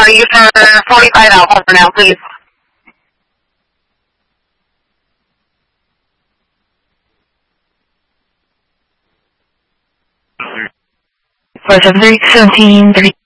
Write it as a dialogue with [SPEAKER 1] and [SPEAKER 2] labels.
[SPEAKER 1] you for 45 alpha for now, please.
[SPEAKER 2] For 17, 30.